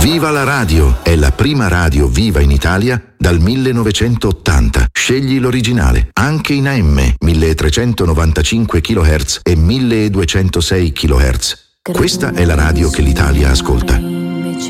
Viva la radio! È la prima radio viva in Italia dal 1980. Scegli l'originale, anche in AM, 1395 kHz e 1206 kHz. Questa è la radio che l'Italia ascolta.